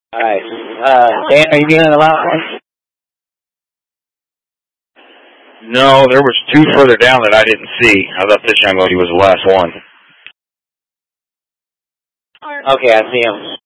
Alright. Dan, are you doing the last one? No, there was two further down that I didn't see. I thought this young lady was the last one. Okay, I see him.